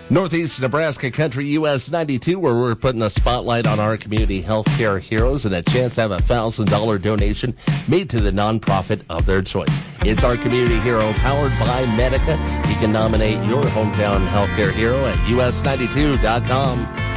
Northeast Nebraska Country US 92, where we're putting a spotlight on our community healthcare heroes and a chance to have a $1,000 donation made to the nonprofit of their choice. It's our community hero powered by Medica. You can nominate your hometown healthcare hero at us92.com.